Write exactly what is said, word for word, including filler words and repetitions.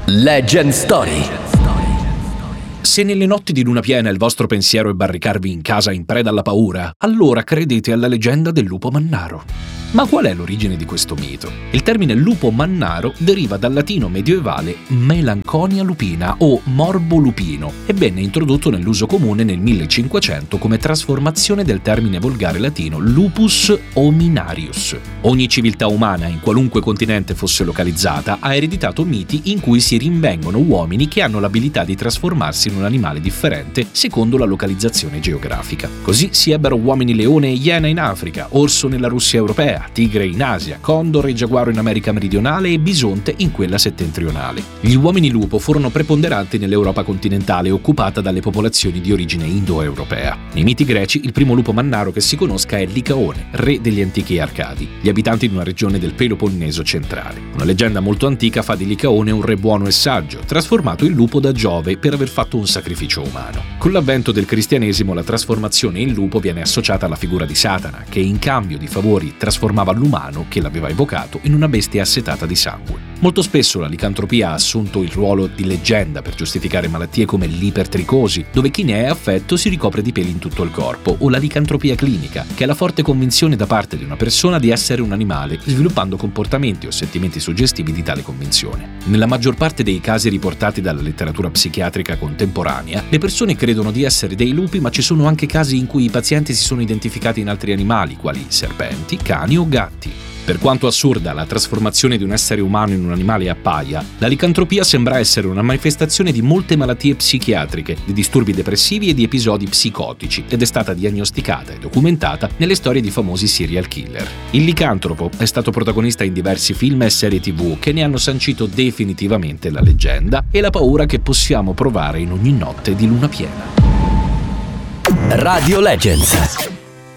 Legend Story. Se nelle notti di luna piena il vostro pensiero è barricarvi in casa in preda alla paura, allora credete alla leggenda del lupo mannaro. Ma qual è l'origine di questo mito? Il termine lupo mannaro deriva dal latino medievale melanconia lupina o morbo lupino e venne introdotto nell'uso comune nel millecinquecento come trasformazione del termine volgare latino lupus hominarius. Ogni civiltà umana, in qualunque continente fosse localizzata, ha ereditato miti in cui si rinvengono uomini che hanno l'abilità di trasformarsi in un animale differente secondo la localizzazione geografica. Così si ebbero uomini leone e iena in Africa, orso nella Russia europea, tigre in Asia, condor e giaguaro in America meridionale e bisonte in quella settentrionale. Gli uomini lupo furono preponderanti nell'Europa continentale occupata dalle popolazioni di origine indoeuropea. Nei miti greci il primo lupo mannaro che si conosca è Licaone, re degli antichi Arcadi, gli abitanti di una regione del Peloponneso centrale. Una leggenda molto antica fa di Licaone un re buono e saggio, trasformato in lupo da Giove per aver fatto un sacrificio umano. Con l'avvento del cristianesimo la trasformazione in lupo viene associata alla figura di Satana, che in cambio di favori trasformava l'umano che l'aveva evocato in una bestia assetata di sangue. Molto spesso la licantropia ha assunto il ruolo di leggenda per giustificare malattie come l'ipertricosi, dove chi ne è affetto si ricopre di peli in tutto il corpo, o la licantropia clinica, che è la forte convinzione da parte di una persona di essere un animale, sviluppando comportamenti o sentimenti suggestivi di tale convinzione. Nella maggior parte dei casi riportati dalla letteratura psichiatrica contemporanea, le persone credono di essere dei lupi, ma ci sono anche casi in cui i pazienti si sono identificati in altri animali, quali serpenti, cani o gatti. Per quanto assurda la trasformazione di un essere umano in un animale appaia, la licantropia sembra essere una manifestazione di molte malattie psichiatriche, di disturbi depressivi e di episodi psicotici, ed è stata diagnosticata e documentata nelle storie di famosi serial killer. Il licantropo è stato protagonista in diversi film e serie tivù che ne hanno sancito definitivamente la leggenda e la paura che possiamo provare in ogni notte di luna piena. Radio Legends.